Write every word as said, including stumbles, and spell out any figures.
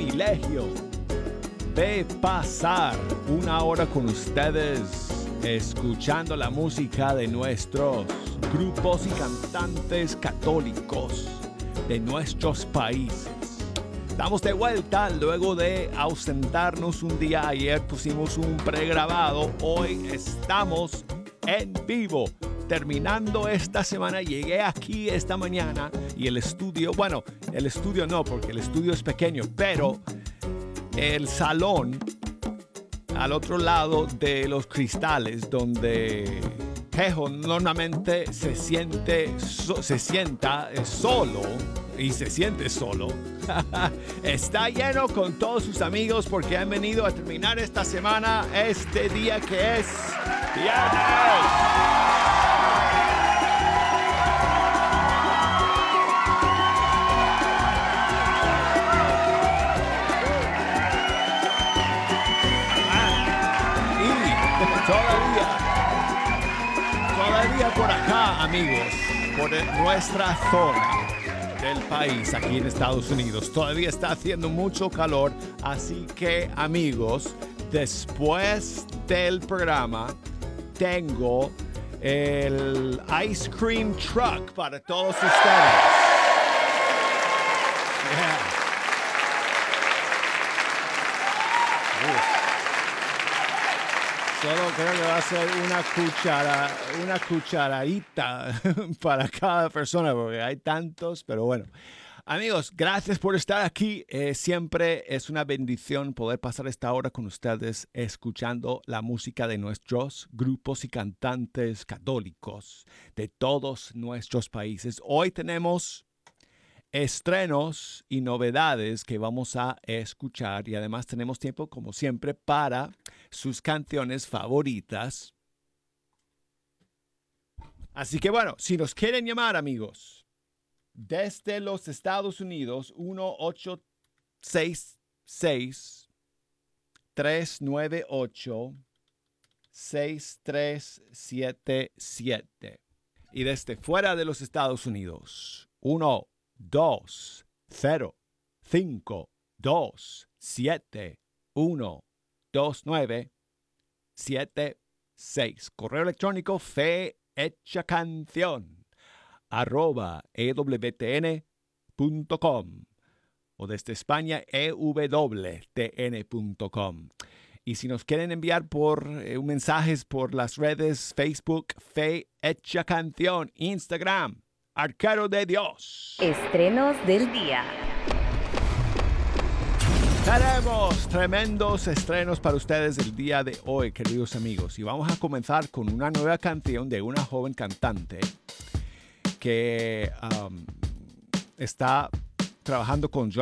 privilegio de pasar una hora con ustedes escuchando la música de nuestros grupos y cantantes católicos de nuestros países. Estamos de vuelta luego de ausentarnos un día. Ayer pusimos un pregrabado. Hoy estamos en vivo. Terminando esta semana, llegué aquí esta mañana y el estudio, bueno, el estudio no, porque el estudio es pequeño, pero el salón al otro lado de los cristales donde Pejo normalmente se siente, so, se sienta solo y se siente solo. Está lleno con todos sus amigos porque han venido a terminar esta semana, este día que es viernes. Todavía, todavía por acá, amigos, por nuestra zona del país, aquí en Estados Unidos, todavía está haciendo mucho calor, así que, amigos, después del programa, tengo el ice cream truck para todos ustedes. Yeah. Solo creo que va a ser una cuchara, una cucharadita para cada persona, porque hay tantos, pero bueno. Amigos, gracias por estar aquí. Eh, siempre es una bendición poder pasar esta hora con ustedes escuchando la música de nuestros grupos y cantantes católicos de todos nuestros países. Hoy tenemos estrenos y novedades que vamos a escuchar y además tenemos tiempo, como siempre, para sus canciones favoritas. Así que bueno, si nos quieren llamar, amigos, desde los Estados Unidos, uno ocho seis seis, tres nueve ocho, seis tres siete siete. Y desde fuera de los Estados Unidos, uno dos cero cinco dos siete uno dos nueve siete seis. Correo electrónico fe hecha canción arroba ewtn punto com o desde España ewtn punto com. Y si nos quieren enviar por eh, mensajes por las redes Facebook, Fe Hecha Canción, Instagram, Arquero de Dios. Estrenos del día. Tenemos tremendos estrenos para ustedes el día de hoy, queridos amigos. Y vamos a comenzar con una nueva canción de una joven cantante que um, está trabajando con